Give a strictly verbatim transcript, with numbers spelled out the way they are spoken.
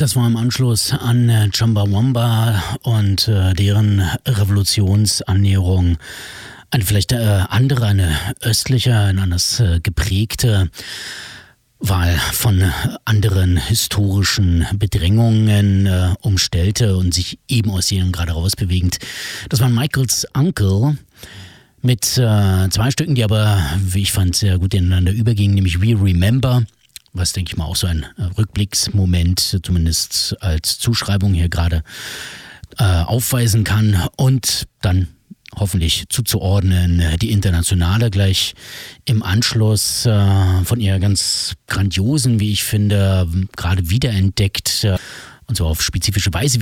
Das war im Anschluss an äh, Chumbawamba und äh, deren Revolutionsannäherung. Eine vielleicht äh, andere, eine östliche, eine anders äh, geprägte Wahl von anderen historischen Bedrängungen äh, umstellte und sich eben aus jenen gerade rausbewegend. Das war Michaels Uncle mit äh, zwei Stücken, die aber, wie ich fand, sehr gut ineinander übergingen, nämlich We Remember, was, denke ich mal, auch so ein äh, Rückblicksmoment, zumindest als Zuschreibung hier gerade äh, aufweisen kann. Und dann hoffentlich zuzuordnen die Internationale gleich im Anschluss äh, von ihr ganz grandiosen, wie ich finde, gerade wiederentdeckt, äh, und so auf spezifische Weise